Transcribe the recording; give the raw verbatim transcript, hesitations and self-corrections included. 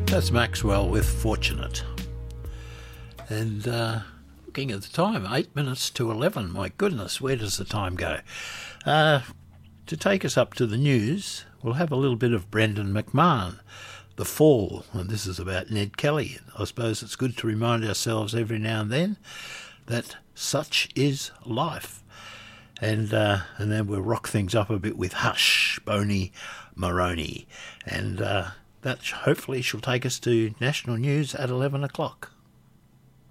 That's Maxwell with Fortunate. And uh, looking at the time, eight minutes to eleven. My goodness, where does the time go? Uh, to take us up to the news, we'll have a little bit of Brendan McMahon, The Fall, and this is about Ned Kelly. I suppose it's good to remind ourselves every now and then that such is life. And uh, and then we'll rock things up a bit with Hush, Boney Maroney. And uh, that hopefully shall take us to national news at eleven o'clock.